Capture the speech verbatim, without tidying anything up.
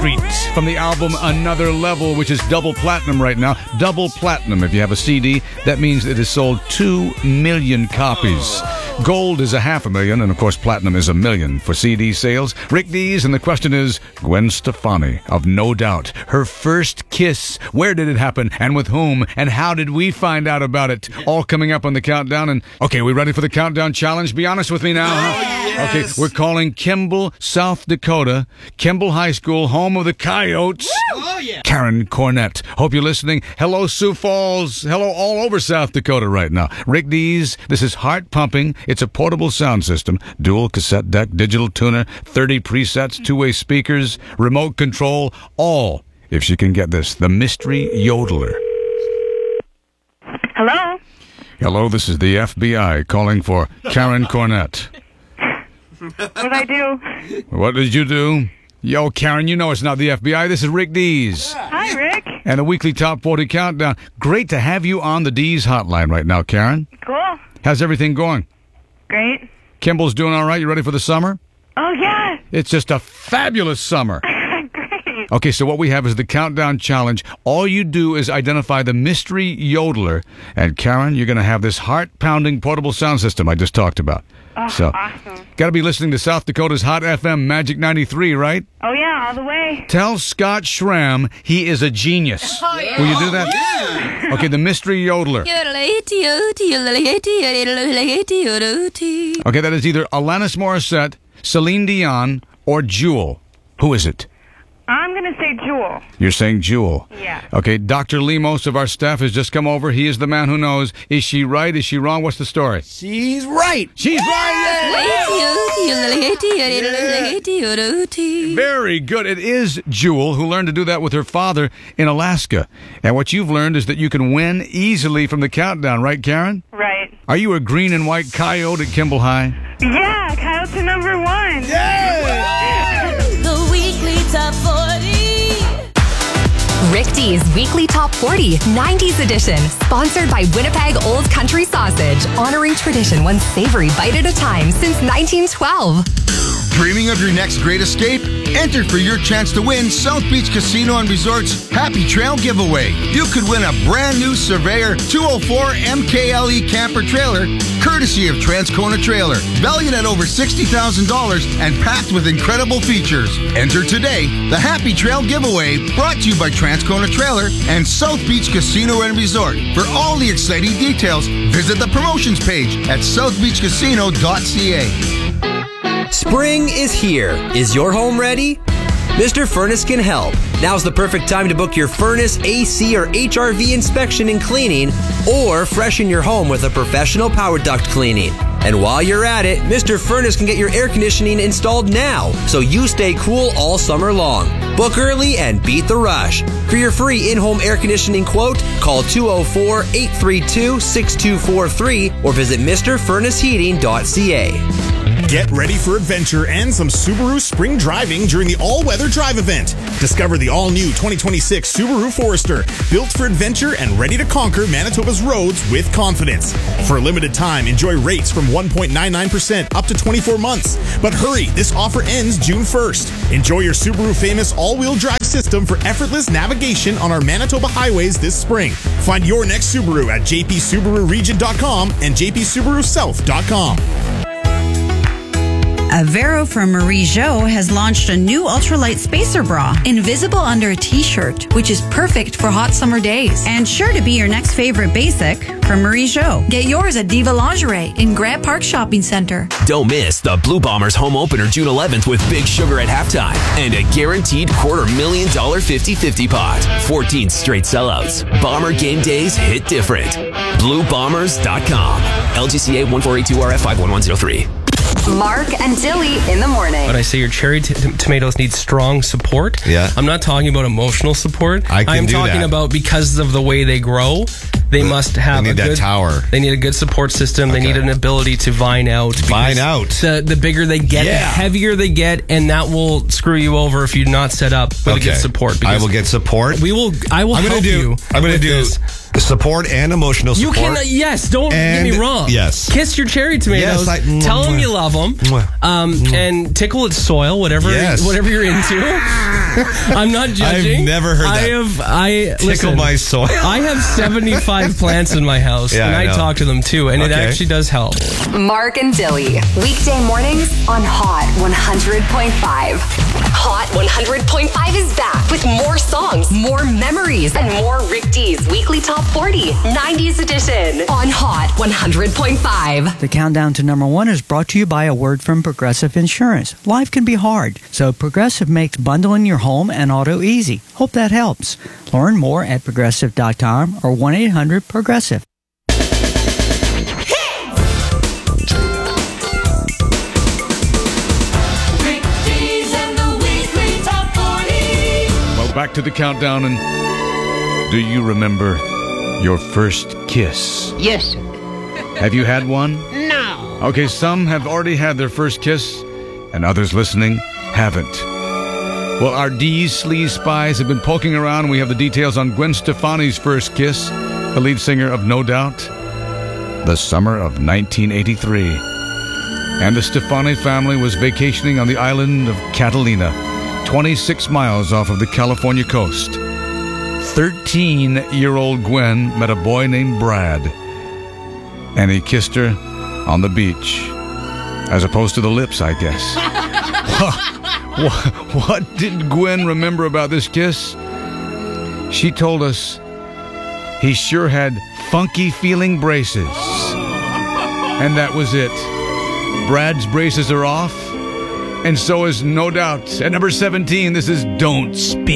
Street from the album Another Level, which is double platinum right now. Double platinum. If you have a C D, that means it has sold two million copies. Gold is a half a million, and of course platinum is a million for C D sales. Rick Dees, and the question is, Gwen Stefani of No Doubt, her first kiss, where did it happen, and with whom, and how did we find out about it? All coming up on the countdown. And okay, we ready for the countdown challenge? Be honest with me now. Huh? Yes. Okay, we're calling Kimball, South Dakota, Kimball High School, home of the Coyotes. Oh, yeah. Karen Cornett. Hope you're listening. Hello, Sioux Falls. Hello, all over South Dakota right now. Rick Dees, this is Heart Pumping. It's a portable sound system, dual cassette deck, digital tuner, thirty presets, two-way speakers, remote control, all, if she can get this, the mystery yodeler. Hello? Hello, this is the F B I calling for Karen Cornett. What did I do? What did you do? Yo, Karen, you know it's not the F B I. This is Rick Dees. Hi, Rick. And the weekly Top forty Countdown. Great to have you on the Dees hotline right now, Karen. Cool. How's everything going? Great. Kimball's doing all right? You ready for the summer? Oh, yeah. It's just a fabulous summer. Great. Okay, so what we have is the Countdown Challenge. All you do is identify the mystery yodeler. And Karen, you're going to have this heart-pounding portable sound system I just talked about. Oh, so, awesome. Got to be listening to South Dakota's Hot F M Magic ninety-three, right? Oh, yeah, all the way. Tell Scott Schramm he is a genius. Oh, yeah. Will you do that? Oh, yeah. Okay, the mystery yodeler. Okay, that is either Alanis Morissette, Celine Dion, or Jewel. Who is it? I'm going to say Jewel. You're saying Jewel. Yeah. Okay, Doctor Lemos of our staff has just come over. He is the man who knows. Is she right? Is she wrong? What's the story? She's right. She's right! Very good. It is Jewel, who learned to do that with her father in Alaska. And what you've learned is that you can win easily from the countdown, right, Karen? Right. Are you a green and white coyote at Kimball High? Yeah, Coyote to number one. The weekly top forty. Rick Dees Weekly Top forty, nineties edition. Sponsored by Winnipeg Old Country Sausage. Honoring tradition one savory bite at a time since nineteen twelve. Dreaming of your next great escape? Enter for your chance to win South Beach Casino and Resort's Happy Trail Giveaway. You could win a brand new Surveyor two oh four M K L E camper trailer, courtesy of Transcona Trailer, valued at over sixty thousand dollars and packed with incredible features. Enter today. The Happy Trail Giveaway, brought to you by Transcona Trailer and South Beach Casino and Resort. For all the exciting details, visit the promotions page at south beach casino dot c a. Spring is here. Is your home ready? Mister Furnace can help. Now's the perfect time to book your furnace, A C, or H R V inspection and cleaning, or freshen your home with a professional power duct cleaning. And while you're at it, Mister Furnace can get your air conditioning installed now, so you stay cool all summer long. Book early and beat the rush. For your free in-home air conditioning quote, call two oh four, eight three two, six two four three or visit Mr Furnace Heating dot c a. Get ready for adventure and some Subaru spring driving during the all-weather drive event. Discover the all-new twenty twenty-six Subaru Forester, built for adventure and ready to conquer Manitoba's roads with confidence. For a limited time, enjoy rates from one point nine nine percent up to twenty-four months. But hurry, this offer ends June first. Enjoy your Subaru famous all-wheel drive system for effortless navigation on our Manitoba highways this spring. Find your next Subaru at j p subaru region dot com and j p subaru south dot com. Avero from Marie Jo has launched a new ultralight spacer bra, invisible under a t-shirt, which is perfect for hot summer days and sure to be your next favorite basic from Marie Jo. Get yours at Diva Lingerie in Grant Park Shopping Center. Don't miss the Blue Bombers home opener June eleventh with Big Sugar at halftime and a guaranteed quarter million dollar fifty-fifty pot. fourteen straight sellouts. Bomber game days hit different. blue bombers dot com. L G C A one four eight two R F five one one zero three. Mark and Dilly in the morning. When I say your cherry t- tomatoes need strong support, yeah. I'm not talking about emotional support. I can I'm do talking that. about because of the way they grow, they must have they need a that good tower. They need a good support system. Okay. They need an ability to vine out. Vine out. The, the bigger they get, Yeah. the heavier they get, and that will screw you over if you're not set up with Okay. a good support. I will get support. We will. I will I'm gonna help do, you. I'm going to with do this. support and emotional You support. can, yes, don't And- get me wrong. yes. Kiss your cherry tomatoes. Yes, I- tell them you love them. Um, and tickle its soil, whatever, Yes. whatever you're into. I'm not judging. I've never heard I that. have. I Tickle listen, my soil. I have seventy-five plants in my house, Yeah, and I I, know. talk to them too, and it Okay. actually does help. Mark and Dilly. Weekday mornings on Hot one hundred point five. Hot one hundred point five is back with more songs, more memories, and more Rick D's Weekly Top forty, nineties edition on Hot one hundred point five. The countdown to number one is brought to you by a word from Progressive Insurance. Life can be hard, so Progressive makes bundling your home and auto easy. Hope that helps. Learn more at progressive dot com or one eight hundred progressive. Rick D's and the Weekly Top forty. Well, back to the countdown, and do you remember your first kiss? Yes, sir. Have you had one? No. Okay, some have already had their first kiss, and others listening haven't. Well, our D's Sleaze Spies have been poking around. We have the details on Gwen Stefani's first kiss, the lead singer of No Doubt, the summer of nineteen eighty-three. And the Stefani family was vacationing on the island of Catalina, twenty-six miles off of the California coast. thirteen-year-old Gwen met a boy named Brad, and he kissed her on the beach, as opposed to the lips, I guess. what, what did Gwen remember about this kiss? She told us he sure had funky feeling braces. And that was it. Brad's braces are off, and so is No Doubt. At number seventeen, this is Don't Speak.